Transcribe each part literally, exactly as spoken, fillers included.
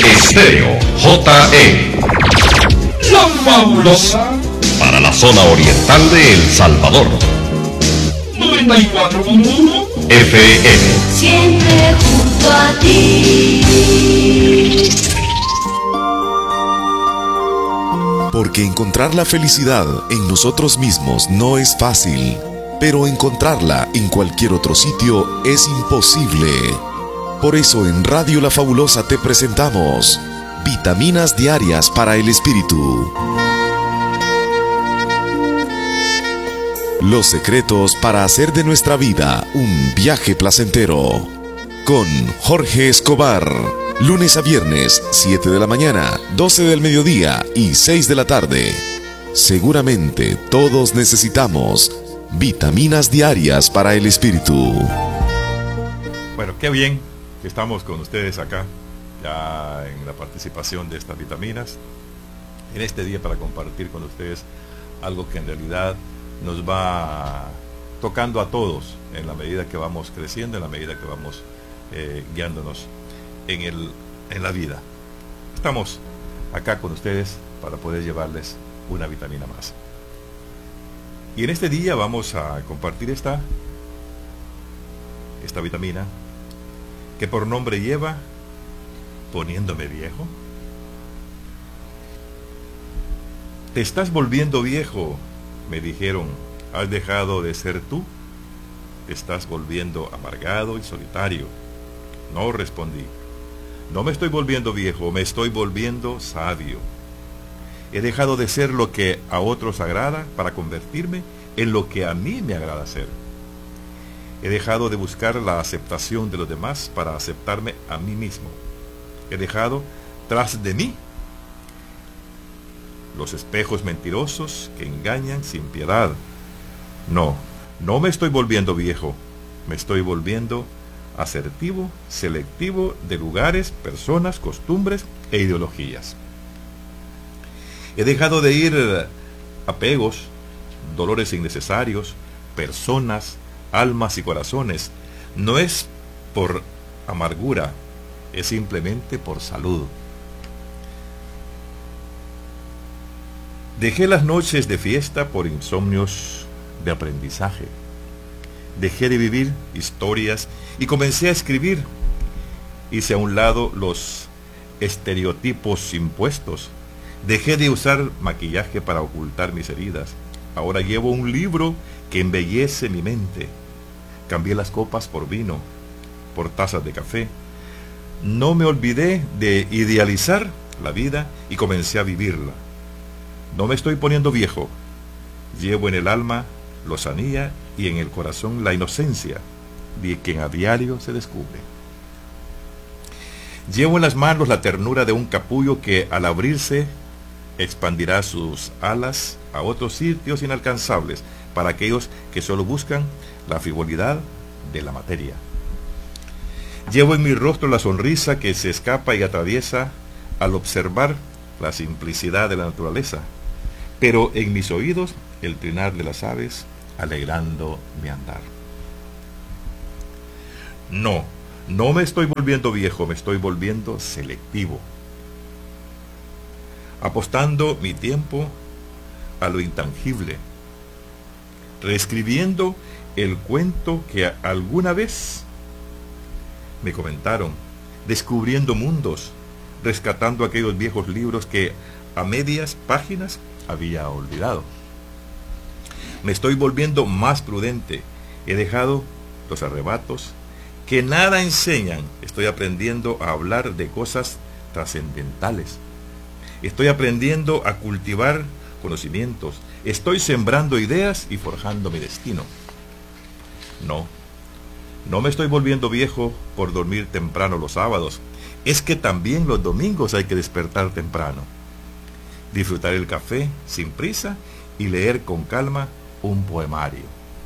Estéreo J E. La fabulosa para la zona oriental de El Salvador. noventa y cuatro punto uno F M. Siempre junto a ti. Porque encontrar la felicidad en nosotros mismos no es fácil, pero encontrarla en cualquier otro sitio es imposible. Por eso en Radio La Fabulosa te presentamos Vitaminas Diarias para el Espíritu. Los secretos para hacer de nuestra vida un viaje placentero. Con Jorge Escobar. Lunes a viernes, siete de la mañana, doce del mediodía y seis de la tarde. Seguramente todos necesitamos vitaminas diarias para el espíritu. Bueno, qué bien que estamos con ustedes acá, ya en la participación de estas vitaminas, en este día para compartir con ustedes algo que en realidad nos va tocando a todos en la medida que vamos creciendo, en la medida que vamos eh, guiándonos en, el, en la vida. Estamos acá con ustedes para poder llevarles una vitamina más. Y en este día vamos a compartir esta, esta vitamina que por nombre lleva Poniéndome Viejo. Te estás volviendo viejo, me dijeron, has dejado de ser tú, te estás volviendo amargado y solitario. No, respondí, no me estoy volviendo viejo, me estoy volviendo sabio. He dejado de ser lo que a otros agrada para convertirme en lo que a mí me agrada ser. He dejado de buscar la aceptación de los demás para aceptarme a mí mismo. He dejado tras de mí los espejos mentirosos que engañan sin piedad. No, no me estoy volviendo viejo, me estoy volviendo asertivo, selectivo de lugares, personas, costumbres e ideologías. He dejado de ir apegos, dolores innecesarios, personas, almas y corazones. No es por amargura, es simplemente por salud. Dejé las noches de fiesta por insomnios de aprendizaje. Dejé de vivir historias y comencé a escribir. Hice a un lado los estereotipos impuestos. Dejé de usar maquillaje para ocultar mis heridas. Ahora llevo un libro que embellece mi mente. Cambié las copas por vino, por tazas de café. No me olvidé de idealizar la vida y comencé a vivirla. No me estoy poniendo viejo. Llevo en el alma lozanía y en el corazón la inocencia de quien a diario se descubre. Llevo en las manos la ternura de un capullo que al abrirse expandirá sus alas a otros sitios inalcanzables para aquellos que solo buscan la frivolidad de la materia. Llevo en mi rostro la sonrisa que se escapa y atraviesa al observar la simplicidad de la naturaleza, pero en mis oídos el trinar de las aves alegrando mi andar. No, no me estoy volviendo viejo, me estoy volviendo selectivo, apostando mi tiempo a lo intangible, reescribiendo el cuento que alguna vez me comentaron, descubriendo mundos, rescatando aquellos viejos libros que a medias páginas había olvidado. Me estoy volviendo más prudente, he dejado los arrebatos que nada enseñan, estoy aprendiendo a hablar de cosas trascendentales. Estoy aprendiendo a cultivar conocimientos. Estoy sembrando ideas y forjando mi destino. No, no me estoy volviendo viejo por dormir temprano los sábados. Es que también los domingos hay que despertar temprano. Disfrutar el café sin prisa y leer con calma un poemario.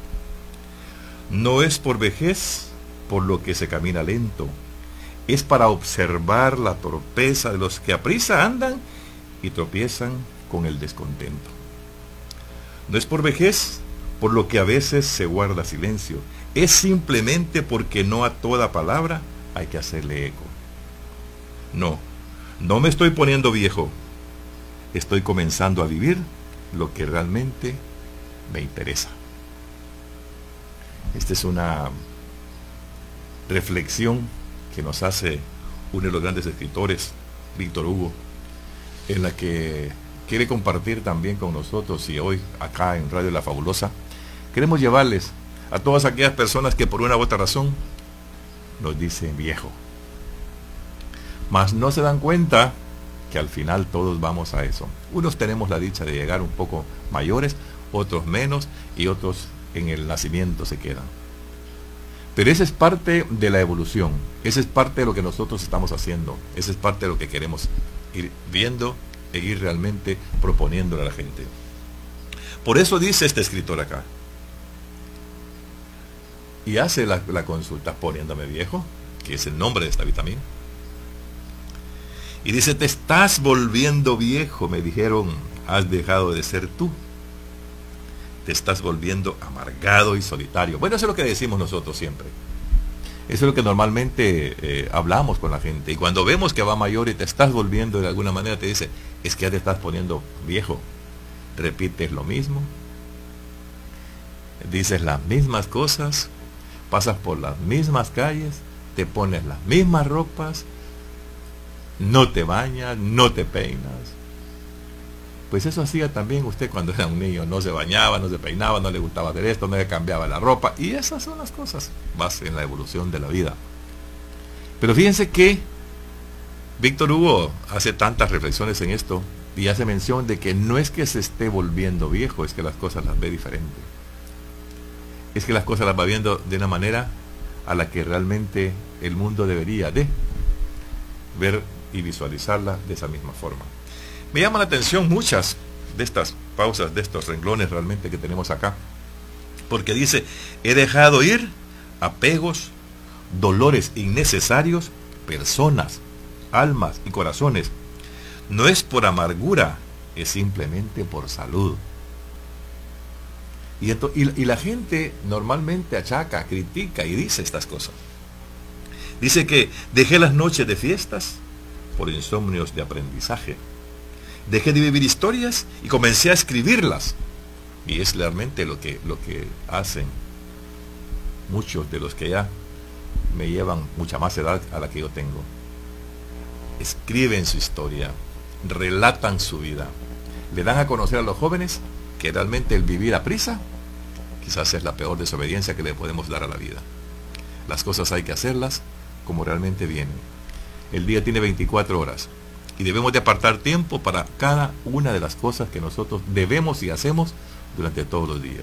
No es por vejez por lo que se camina lento. Es para observar la torpeza de los que a prisa andan y tropiezan con el descontento. No es por vejez por lo que a veces se guarda silencio, es simplemente porque no a toda palabra hay que hacerle eco. No, No me estoy poniendo viejo, estoy comenzando a vivir lo que realmente me interesa. Esta es una reflexión que nos hace uno de los grandes escritores, Víctor Hugo, en la que quiere compartir también con nosotros, y hoy acá en Radio La Fabulosa queremos llevarles a todas aquellas personas que por una u otra razón nos dicen viejo, mas no se dan cuenta que al final todos vamos a eso. Unos tenemos la dicha de llegar un poco mayores, otros menos, y otros en el nacimiento se quedan. Pero esa es parte de la evolución, esa es parte de lo que nosotros estamos haciendo, esa es parte de lo que queremos ir viendo e ir realmente proponiéndole a la gente. Por eso dice este escritor acá, y hace la, la consulta poniéndome viejo, que es el nombre de esta vitamina, y dice: te estás volviendo viejo, me dijeron, has dejado de ser tú, te estás volviendo amargado y solitario. Bueno, eso es lo que decimos nosotros siempre, eso es lo que normalmente eh, hablamos con la gente, y cuando vemos que va mayor y te estás volviendo de alguna manera, te dice, es que ya te estás poniendo viejo, repites lo mismo, dices las mismas cosas, pasas por las mismas calles, te pones las mismas ropas, no te bañas, no te peinas. Pues eso hacía también usted cuando era un niño, no se bañaba, no se peinaba, no le gustaba hacer esto, no le cambiaba la ropa, y esas son las cosas, vas en la evolución de la vida. Pero fíjense que Víctor Hugo hace tantas reflexiones en esto, y hace mención de que no es que se esté volviendo viejo, es que las cosas las ve diferente. Es que las cosas las va viendo de una manera a la que realmente el mundo debería de ver y visualizarla de esa misma forma. Me llama la atención muchas de estas pausas, de estos renglones realmente que tenemos acá, porque dice: he dejado ir apegos, dolores innecesarios, personas, almas y corazones. No es por amargura, es simplemente por salud. Y, ento, y, y la gente normalmente achaca, critica y dice estas cosas. Dice que dejé las noches de fiestas por insomnios de aprendizaje. Dejé de vivir historias y comencé a escribirlas. Y es realmente lo que, lo que hacen muchos de los que ya me llevan mucha más edad a la que yo tengo. Escriben su historia, relatan su vida, le dan a conocer a los jóvenes que realmente el vivir a prisa quizás es la peor desobediencia que le podemos dar a la vida. Las cosas hay que hacerlas como realmente vienen. El día tiene veinticuatro horas y debemos de apartar tiempo para cada una de las cosas que nosotros debemos y hacemos durante todos los días.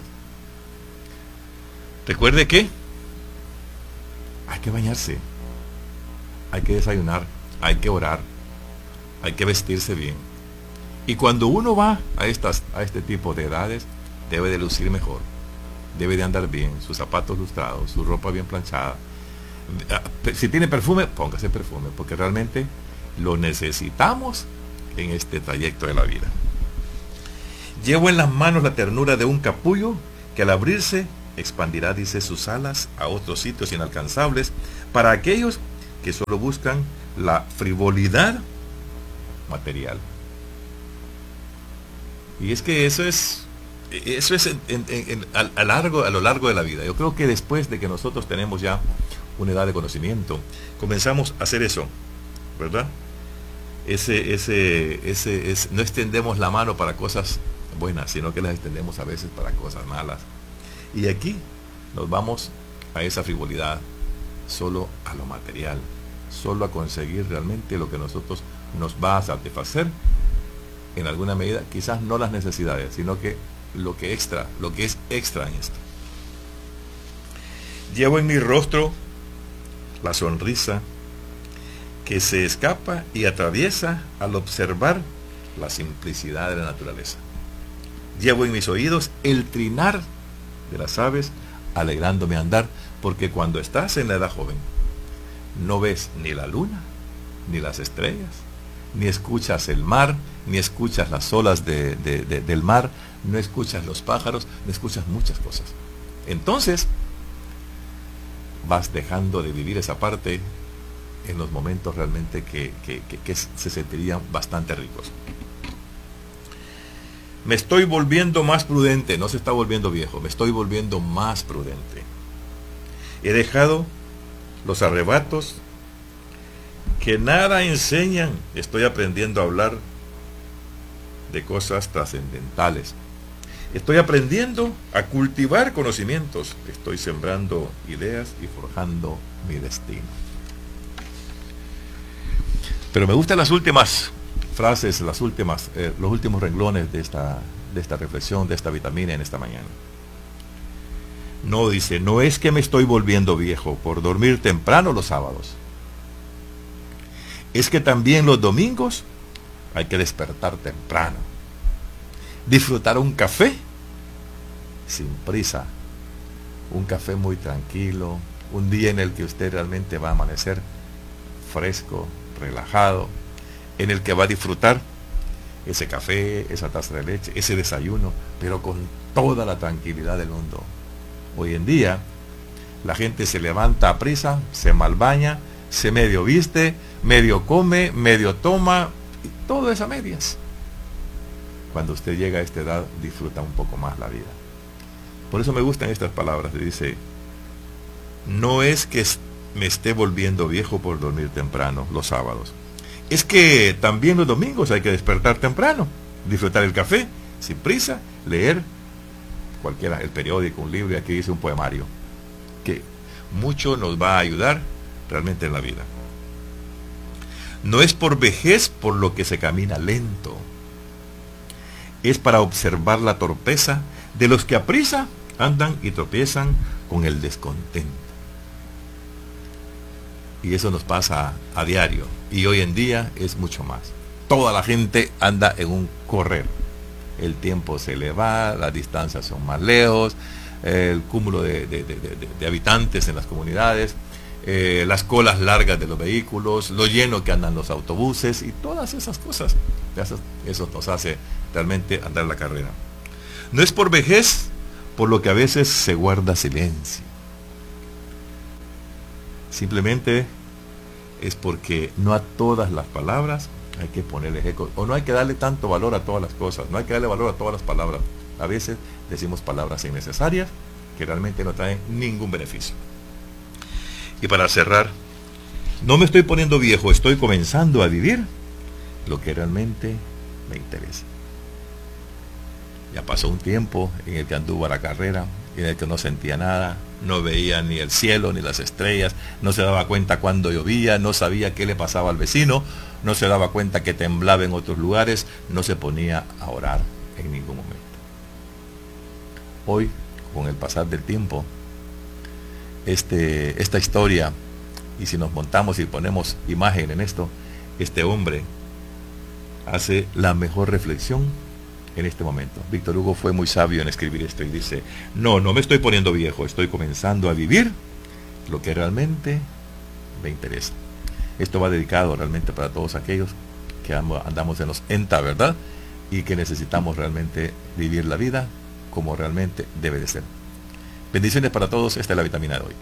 Recuerde que hay que bañarse, hay que desayunar, hay que orar, hay que vestirse bien. Y cuando uno va a, estas, a este tipo de edades, debe de lucir mejor, debe de andar bien, sus zapatos lustrados, su ropa bien planchada. Si tiene perfume, póngase perfume, porque realmente lo necesitamos en este trayecto de la vida. Llevo en las manos la ternura de un capullo que al abrirse expandirá, dice, sus alas a otros sitios inalcanzables para aquellos que solo buscan la frivolidad material. Y es que eso es eso es en, en, en, a, a, largo, a lo largo de la vida. Yo creo que después de que nosotros tenemos ya una edad de conocimiento, comenzamos a hacer eso, ¿verdad? Ese, ese, ese, ese, no extendemos la mano para cosas buenas, sino que las extendemos a veces para cosas malas. Y aquí nos vamos a esa frivolidad, solo a lo material, solo a conseguir realmente lo que nosotros nos va a satisfacer en alguna medida, quizás no las necesidades, sino que lo que extra, lo que es extra en esto. Llevo en mi rostro la sonrisa que se escapa y atraviesa al observar la simplicidad de la naturaleza. Llevo en mis oídos el trinar de las aves, alegrándome andar, porque cuando estás en la edad joven, no ves ni la luna, ni las estrellas, ni escuchas el mar, ni escuchas las olas de, de, de, del mar, no escuchas los pájaros, no escuchas muchas cosas. Entonces, vas dejando de vivir esa parte en los momentos realmente que, que, que, que se sentirían bastante ricos. Me estoy volviendo más prudente, no se está volviendo viejo, me estoy volviendo más prudente. He dejado los arrebatos que nada enseñan, estoy aprendiendo a hablar de cosas trascendentales. Estoy aprendiendo a cultivar conocimientos, estoy sembrando ideas y forjando mi destino. Pero me gustan las últimas frases, las últimas, eh, los últimos renglones de esta, de esta reflexión, de esta vitamina en esta mañana. No, dice, no es que me estoy volviendo viejo por dormir temprano los sábados. Es que también los domingos hay que despertar temprano. Disfrutar un café sin prisa. Un café muy tranquilo. Un día en el que usted realmente va a amanecer fresco, relajado. En el que va a disfrutar ese café, esa taza de leche, ese desayuno, pero con toda la tranquilidad del mundo. Hoy en día, la gente se levanta a prisa, se malbaña, se medio viste, medio come, medio toma, y todo es a medias. Cuando usted llega a esta edad, disfruta un poco más la vida. Por eso me gustan estas palabras. Dice, no es que me esté volviendo viejo por dormir temprano los sábados. Es que también los domingos hay que despertar temprano, disfrutar el café, sin prisa, leer cualquiera, el periódico, un libro, y aquí dice un poemario, que mucho nos va a ayudar realmente en la vida. No es por vejez por lo que se camina lento, es para observar la torpeza de los que a prisa andan y tropiezan con el descontento. Y eso nos pasa a, a diario, y hoy en día es mucho más. Toda la gente anda en un correr. El tiempo se le va, las distancias son más lejos, el cúmulo de, de, de, de, de habitantes en las comunidades, eh, las colas largas de los vehículos, lo lleno que andan los autobuses y todas esas cosas. Eso, eso nos hace realmente andar la carrera. No es por vejez por lo que a veces se guarda silencio. Simplemente es porque no a todas las palabras hay que ponerle eco, o no hay que darle tanto valor a todas las cosas, no hay que darle valor a todas las palabras. A veces decimos palabras innecesarias que realmente no traen ningún beneficio. Y para cerrar, no me estoy poniendo viejo, estoy comenzando a vivir lo que realmente me interesa. Ya pasó un tiempo en el que anduvo a la carrera, en el que no sentía nada, no veía ni el cielo ni las estrellas, no se daba cuenta cuando llovía, no sabía qué le pasaba al vecino, no se daba cuenta que temblaba en otros lugares, no se ponía a orar en ningún momento. Hoy, con el pasar del tiempo, este, esta historia, y si nos montamos y ponemos imagen en esto, este hombre hace la mejor reflexión en este momento. Víctor Hugo fue muy sabio en escribir esto y dice, no, no me estoy poniendo viejo, estoy comenzando a vivir lo que realmente me interesa. Esto va dedicado realmente para todos aquellos que andamos en los ENTA, ¿verdad? Y que necesitamos realmente vivir la vida como realmente debe de ser. Bendiciones para todos, esta es la vitamina de hoy.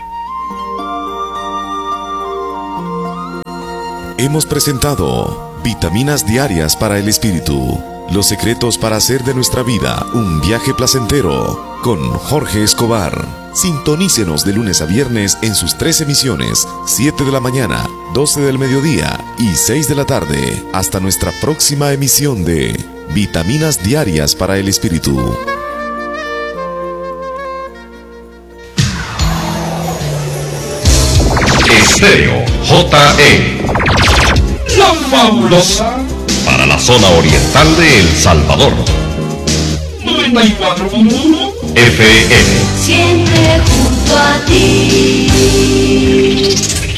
Hemos presentado Vitaminas Diarias para el Espíritu. Los secretos para hacer de nuestra vida un viaje placentero con Jorge Escobar. Sintonícenos de lunes a viernes en sus tres emisiones, siete de la mañana, doce del mediodía y seis de la tarde. Hasta nuestra próxima emisión de Vitaminas Diarias para el Espíritu. Estéreo J E, la fabulosa para la zona oriental de El Salvador. noventa y cuatro punto uno F M. Siempre junto a ti.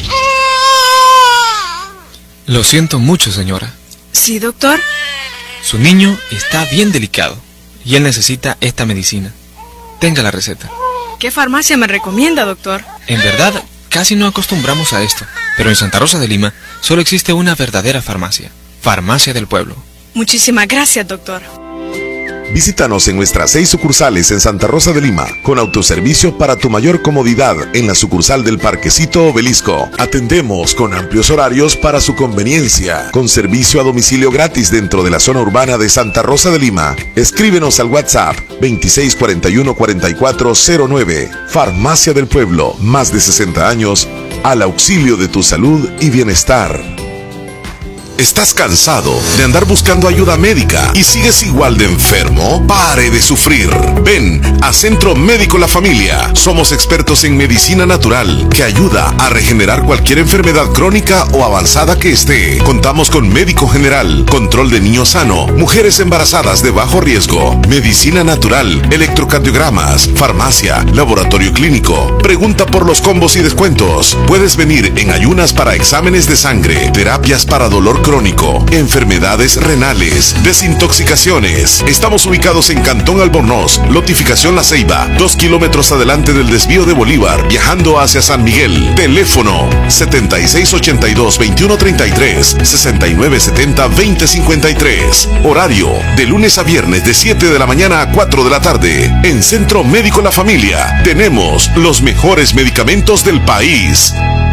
Lo siento mucho, señora. Sí, doctor. Su niño está bien delicado y él necesita esta medicina. Tenga la receta. ¿Qué farmacia me recomienda, doctor? En verdad, casi no acostumbramos a esto, pero en Santa Rosa de Lima solo existe una verdadera farmacia. Farmacia del Pueblo. Muchísimas gracias, doctor. Visítanos en nuestras seis sucursales en Santa Rosa de Lima, con autoservicio para tu mayor comodidad en la sucursal del Parquecito Obelisco. Atendemos con amplios horarios para su conveniencia, con servicio a domicilio gratis dentro de la zona urbana de Santa Rosa de Lima. Escríbenos al WhatsApp veintiséis cuarenta y uno cuarenta y cuatro cero nueve. Farmacia del Pueblo, más de sesenta años al auxilio de tu salud y bienestar. ¿Estás cansado de andar buscando ayuda médica y sigues igual de enfermo? Pare de sufrir. Ven a Centro Médico La Familia. Somos expertos en medicina natural que ayuda a regenerar cualquier enfermedad crónica o avanzada que esté. Contamos con médico general, control de niño sano, mujeres embarazadas de bajo riesgo, medicina natural, electrocardiogramas, farmacia, laboratorio clínico. Pregunta por los combos y descuentos. Puedes venir en ayunas para exámenes de sangre, terapias para dolor crónico, enfermedades renales, desintoxicaciones. Estamos ubicados en Cantón Albornoz, lotificación La Ceiba, dos kilómetros adelante del desvío de Bolívar, viajando hacia San Miguel. Teléfono setenta y seis ochenta y dos, veintiuno treinta y tres, sesenta y nueve setenta, veinte cincuenta y tres. Horario de lunes a viernes de siete de la mañana a cuatro de la tarde. En Centro Médico La Familia tenemos los mejores medicamentos del país.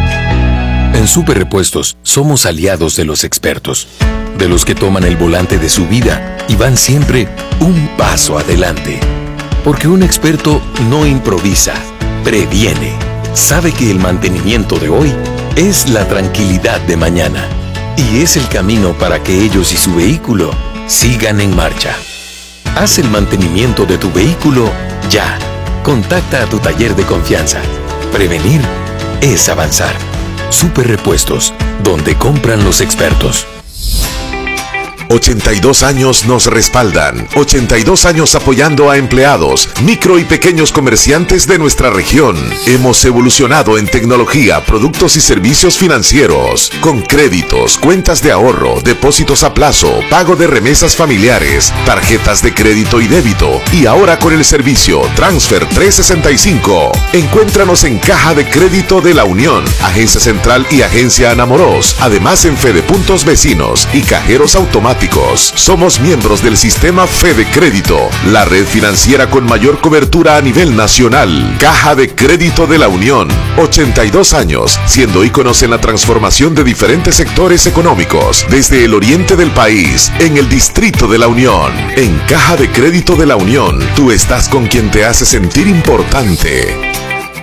En Super Repuestos somos aliados de los expertos, de los que toman el volante de su vida y van siempre un paso adelante. Porque un experto no improvisa, previene. Sabe que el mantenimiento de hoy es la tranquilidad de mañana y es el camino para que ellos y su vehículo sigan en marcha. Haz el mantenimiento de tu vehículo ya. Contacta a tu taller de confianza. Prevenir es avanzar. Super Repuestos, donde compran los expertos. ochenta y dos años nos respaldan. ochenta y dos años apoyando a empleados, micro y pequeños comerciantes de nuestra región. Hemos evolucionado en tecnología, productos y servicios financieros, con créditos, cuentas de ahorro, depósitos a plazo, pago de remesas familiares, tarjetas de crédito y débito, y ahora con el servicio Transfer trescientos sesenta y cinco. Encuéntranos en Caja de Crédito de la Unión, Agencia Central y Agencia Anamorós, además en Fede Puntos Vecinos y cajeros automáticos. Somos miembros del sistema Fede Crédito, la red financiera con mayor cobertura a nivel nacional. Caja de Crédito de la Unión, ochenta y dos años, siendo íconos en la transformación de diferentes sectores económicos, desde el oriente del país, en el Distrito de la Unión. En Caja de Crédito de la Unión, tú estás con quien te hace sentir importante.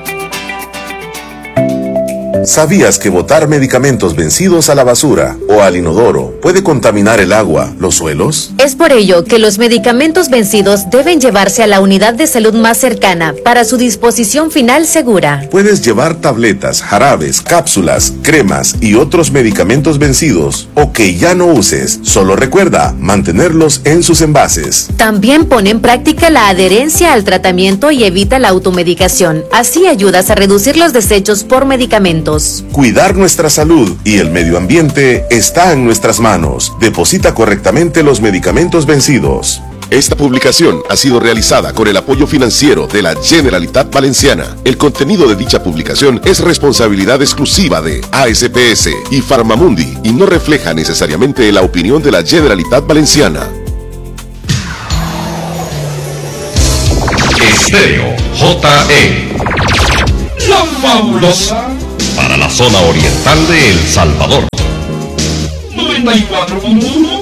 ¿Sabías que botar medicamentos vencidos a la basura o al inodoro puede contaminar el agua, los suelos? Es por ello que los medicamentos vencidos deben llevarse a la unidad de salud más cercana para su disposición final segura. Puedes llevar tabletas, jarabes, cápsulas, cremas y otros medicamentos vencidos o que ya no uses. Solo recuerda mantenerlos en sus envases. También pone en práctica la adherencia al tratamiento y evita la automedicación. Así ayudas a reducir los desechos por medicamentos. Cuidar nuestra salud y el medio ambiente está en nuestras manos. Deposita correctamente los medicamentos vencidos. Esta publicación ha sido realizada con el apoyo financiero de la Generalitat Valenciana. El contenido de dicha publicación es responsabilidad exclusiva de A S P S y Farmamundi y no refleja necesariamente la opinión de la Generalitat Valenciana. Estéreo J E, la fabulosa para la zona oriental de El Salvador. noventa y cuatro punto uno